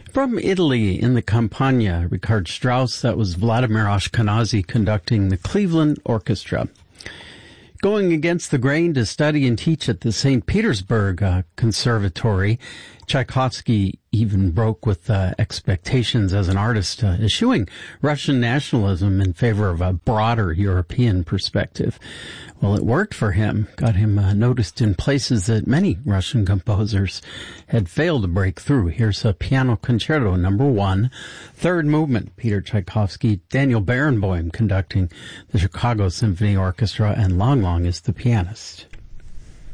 From Italy, in the Campagna, Richard Strauss, that was Vladimir Ashkenazy conducting the Cleveland Orchestra. Going against the grain to study and teach at the St. Petersburg Conservatory, Tchaikovsky even broke with expectations as an artist, eschewing Russian nationalism in favor of a broader European perspective. Well, it worked for him, got him noticed in places that many Russian composers had failed to break through. Here's a Piano Concerto No. 1, third movement, Peter Tchaikovsky, Daniel Barenboim conducting the Chicago Symphony Orchestra, and Long Long is the pianist.